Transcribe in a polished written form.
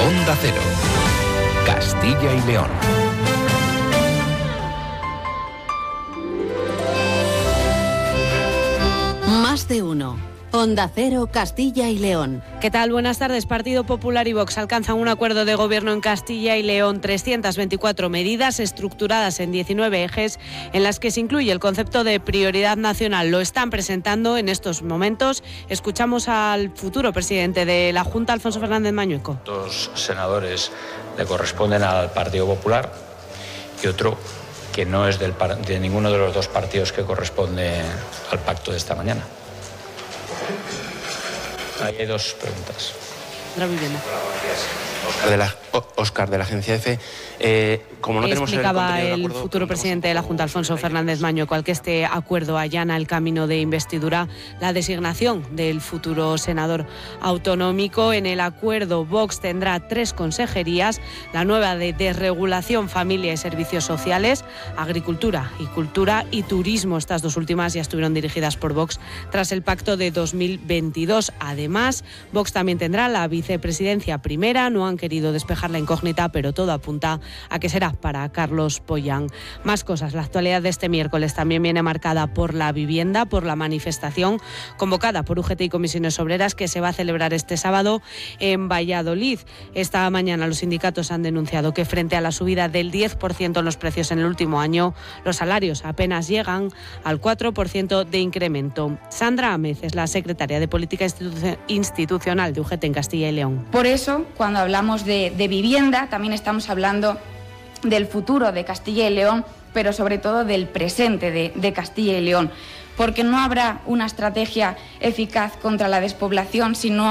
Onda Cero, Castilla y León. Más de uno. Onda Cero, Castilla y León. ¿Qué tal? Buenas tardes. Partido Popular y Vox alcanzan un acuerdo de gobierno en Castilla y León. 324 medidas estructuradas en 19 ejes en las que se incluye el concepto de prioridad nacional. Lo están presentando en estos momentos. Escuchamos al futuro presidente de la Junta, Alfonso Fernández Mañueco. 2 senadores le corresponden al Partido Popular y otro que no es de ninguno de los 2 partidos que corresponde al pacto de esta mañana. Ahí hay 2 preguntas. Óscar, de la agencia EFE. Como no tenemos explicaba el futuro presidente de la Junta, Alfonso Fernández Mañueco, al que este acuerdo allana el camino de investidura, la designación del futuro senador autonómico. En el acuerdo, Vox tendrá 3 consejerías: la nueva de Desregulación, Familia y Servicios Sociales, Agricultura y Cultura y Turismo. Estas 2 últimas ya estuvieron dirigidas por Vox tras el pacto de 2022. Además, Vox también tendrá la vicepresidencia primera. No han querido despejar la incógnita, pero todo apunta a que será para Carlos Pollán. Más cosas. La actualidad de este miércoles también viene marcada por la vivienda, por la manifestación convocada por UGT y Comisiones Obreras que se va a celebrar este sábado en Valladolid. Esta mañana los sindicatos han denunciado que frente a la subida del 10% en los precios en el último año, los salarios apenas llegan al 4% de incremento. Sandra Amez es la secretaria de Política Institucional de UGT en Castilla y León. Por eso, cuando hablamos de vivienda, también estamos hablando del futuro de Castilla y León, pero sobre todo del presente de Castilla y León, porque no habrá una estrategia eficaz contra la despoblación si no